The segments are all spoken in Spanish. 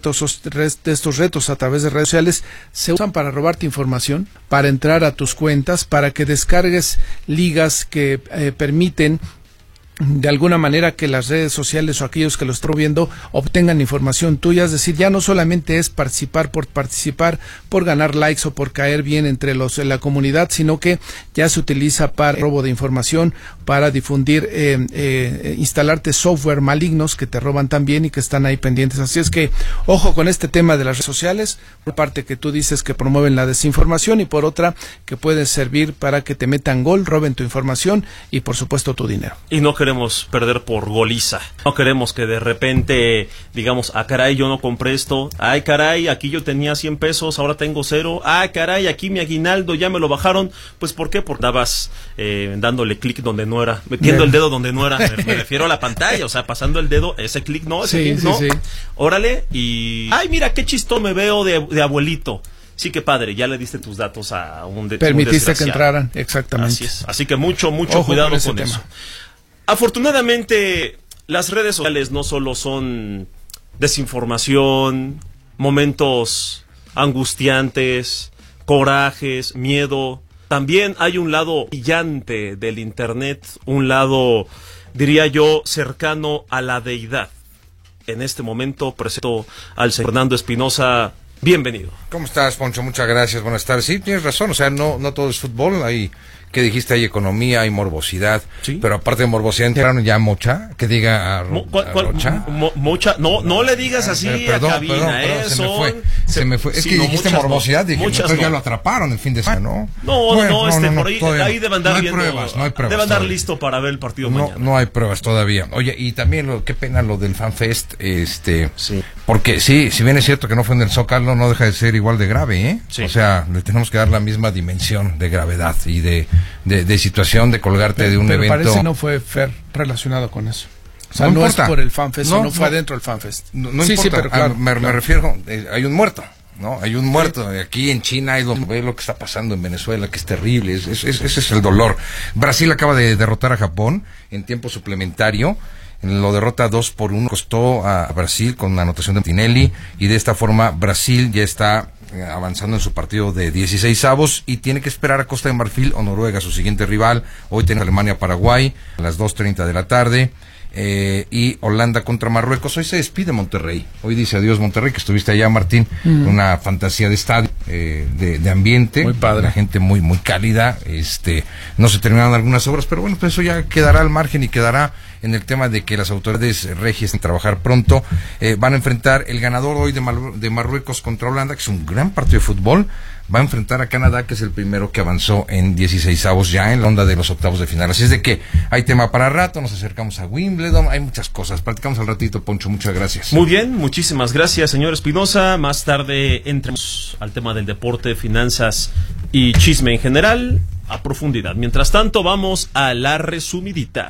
estos retos a través de redes sociales se usan para robarte información, para entrar a tus cuentas, para que descargues ligas que permiten de alguna manera que las redes sociales o aquellos que lo están viendo obtengan información tuya. Es decir, ya no solamente es participar, por ganar likes o por caer bien entre la comunidad, sino que ya se utiliza para robo de información, para difundir, instalarte software malignos que te roban también y que están ahí pendientes. Así es que ojo con este tema de las redes sociales, por parte que tú dices que promueven la desinformación y por otra que pueden servir para que te metan gol, roben tu información y por supuesto tu dinero. Y no queremos perder por goliza. No queremos que de repente digamos, caray, yo no compré esto. Ay, caray, aquí yo tenía 100 pesos, ahora tengo 0. Ay, caray, aquí mi aguinaldo ya me lo bajaron. Pues, ¿por qué? Porque andabas dándole clic donde no era, metiendo el dedo donde no era. Me refiero a la pantalla, o sea, pasando el dedo, ese clic no, ese clic no. Sí. Órale, y... Ay, mira, qué chistoso me veo de abuelito. Sí, que padre, ya le diste tus datos a Permitiste que entraran, exactamente. Así es, así que mucho cuidado con eso. Afortunadamente, las redes sociales no solo son desinformación, momentos angustiantes, corajes, miedo. También hay un lado brillante del Internet, un lado, diría yo, cercano a la deidad. En este momento presento al señor Fernando Espinosa. Bienvenido. ¿Cómo estás, Poncho? Muchas gracias, buenas tardes. Sí, tienes razón, o sea, no todo es fútbol, hay... que dijiste, hay economía, hay morbosidad, ¿sí? Pero aparte de morbosidad entraron ya Mocha, que diga Rocha. Mocha, no le digas así perdón, a cabina, perdón, se me fue. Es que dijiste morbosidad, dije, entonces ya lo atraparon el fin de semana, ¿no? Por ahí deben andar viendo. No hay pruebas. Debe andar listo para ver el partido mañana. No hay pruebas todavía. Oye, y también qué pena lo del FanFest, sí. Porque sí, si bien es cierto que no fue en el Zócalo, no deja de ser igual de grave, ¿eh? Sí. O sea, le tenemos que dar la misma dimensión de gravedad y de situación de colgarte de un evento. Pero parece no fue relacionado con eso. O sea, no es por el FanFest, no fue adentro del FanFest. No importa, sí, pero claro, me refiero, hay un muerto, ¿no? Hay un muerto. Sí. Aquí en China ve lo que está pasando en Venezuela, que es terrible. Ese es el dolor. Brasil acaba de derrotar a Japón en tiempo suplementario. Lo derrota 2-1, costó a Brasil con una anotación de Tinelli, y de esta forma Brasil ya está avanzando en su partido de 16avos y tiene que esperar a Costa de Marfil o Noruega, su siguiente rival. Hoy tiene Alemania-Paraguay a las 2:30 de la tarde. Y Holanda contra Marruecos. Hoy se despide Monterrey. Hoy dice adiós Monterrey, que estuviste allá, Martín. Una fantasía de estadio, de ambiente. Muy padre. La gente muy cálida. No se terminaron algunas obras, pero bueno, pues eso ya quedará al margen y quedará en el tema de que las autoridades regias en trabajar pronto. Van a enfrentar el ganador hoy de Marruecos contra Holanda, que es un gran partido de fútbol. Va a enfrentar a Canadá, que es el primero que avanzó en 16avos, ya en la onda de los octavos de final. Así es de que hay tema para rato, nos acercamos a Wimbledon, hay muchas cosas. Platicamos al ratito, Poncho, muchas gracias. Muy bien, muchísimas gracias, señor Espinosa. Más tarde entremos al tema del deporte, finanzas y chisme en general a profundidad. Mientras tanto, vamos a la resumidita.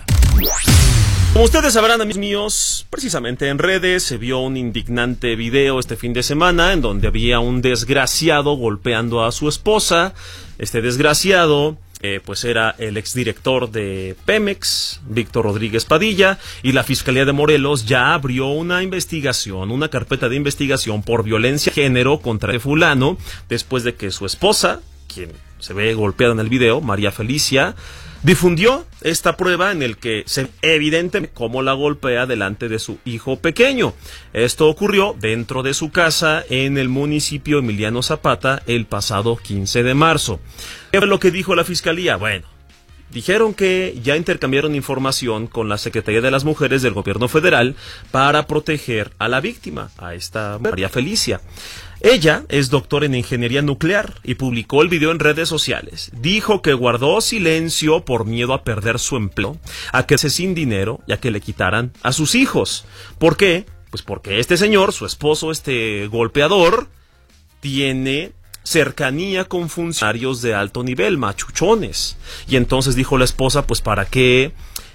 Como ustedes sabrán, amigos míos, precisamente en redes se vio un indignante video este fin de semana en donde había un desgraciado golpeando a su esposa. Este desgraciado pues era el exdirector de Pemex, Víctor Rodríguez Padilla, y la Fiscalía de Morelos ya abrió una carpeta de investigación por violencia de género contra el fulano, después de que su esposa, quien se ve golpeada en el video, María Felicia, difundió esta prueba en el que se ve evidente cómo la golpea delante de su hijo pequeño. Esto ocurrió dentro de su casa en el municipio Emiliano Zapata el pasado 15 de marzo. ¿Qué fue lo que dijo la Fiscalía? Bueno, dijeron que ya intercambiaron información con la Secretaría de las Mujeres del Gobierno Federal para proteger a la víctima, a esta María Felicia. Ella es doctora en ingeniería nuclear y publicó el video en redes sociales. Dijo que guardó silencio por miedo a perder su empleo, a quedarse sin dinero y a que le quitaran a sus hijos. ¿Por qué? Pues porque este señor, su esposo, este golpeador, tiene cercanía con funcionarios de alto nivel, machuchones. Y entonces dijo la esposa, pues ¿para qué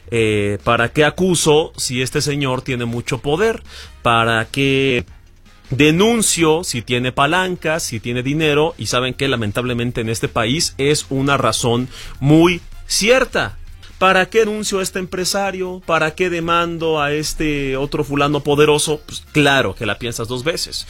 acuso si este señor tiene mucho poder? ¿Para qué denuncio si tiene palancas, si tiene dinero? Y saben que lamentablemente en este país es una razón muy cierta. ¿Para qué denuncio a este empresario? ¿Para qué demando a este otro fulano poderoso? Pues claro que la piensas dos veces.